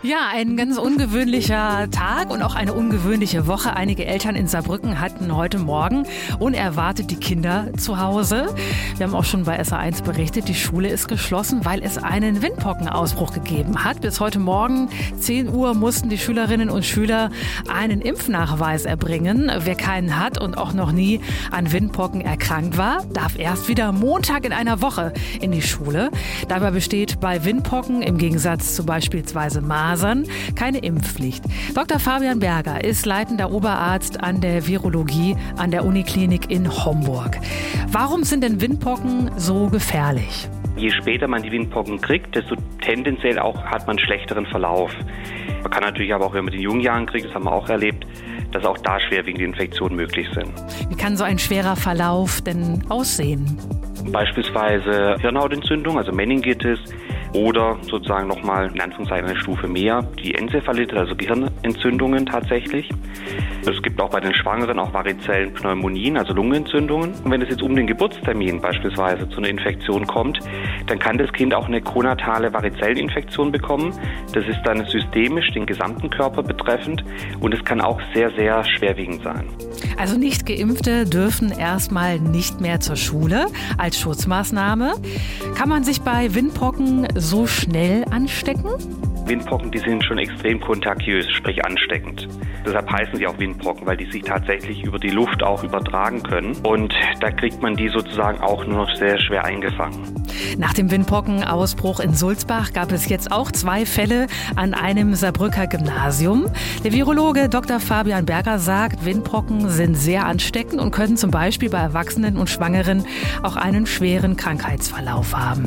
Ja, ein ganz ungewöhnlicher Tag und auch eine ungewöhnliche Woche. Einige Eltern in Saarbrücken hatten heute Morgen unerwartet die Kinder zu Hause. Wir haben auch schon bei SA1 berichtet, die Schule ist geschlossen, weil es einen Windpockenausbruch gegeben hat. Bis heute Morgen 10 Uhr mussten die Schülerinnen und Schüler einen Impfnachweis erbringen. Wer keinen hat und auch noch nie an Windpocken erkrankt war, darf erst wieder Montag in einer Woche in die Schule. Dabei besteht bei Windpocken im Gegensatz zu beispielsweise Masern keine Impfpflicht. Dr. Fabian Berger ist leitender Oberarzt an der Virologie an der Uniklinik in Homburg. Warum sind denn Windpocken so gefährlich? Je später man die Windpocken kriegt, desto tendenziell auch hat man einen schlechteren Verlauf. Man kann natürlich aber auch, wenn man die in jungen Jahren kriegt, das haben wir auch erlebt, dass auch da schwerwiegende Infektionen möglich sind. Wie kann so ein schwerer Verlauf denn aussehen? Beispielsweise Hirnhautentzündung, also Meningitis, oder sozusagen nochmal in Anführungszeichen eine Stufe mehr, die Enzephalitis, also Gehirnentzündungen tatsächlich. Es gibt auch bei den Schwangeren auch varizellen Pneumonien, also Lungenentzündungen. Und wenn es jetzt um den Geburtstermin beispielsweise zu einer Infektion kommt, dann kann das Kind auch eine konatale Varizellinfektion bekommen. Das ist dann systemisch den gesamten Körper betreffend und es kann auch sehr, sehr schwerwiegend sein. Also Nicht-Geimpfte dürfen erstmal nicht mehr zur Schule als Schutzmaßnahme. Kann man sich bei Windpocken so schnell anstecken? Windpocken, die sind schon extrem kontagiös, sprich ansteckend. Deshalb heißen sie auch Windpocken, weil die sich tatsächlich über die Luft auch übertragen können. Und da kriegt man die sozusagen auch nur noch sehr schwer eingefangen. Nach dem Windpockenausbruch in Sulzbach gab es jetzt auch 2 Fälle an einem Saarbrücker Gymnasium. Der Virologe Dr. Fabian Berger sagt, Windpocken sind sehr ansteckend und können zum Beispiel bei Erwachsenen und Schwangeren auch einen schweren Krankheitsverlauf haben.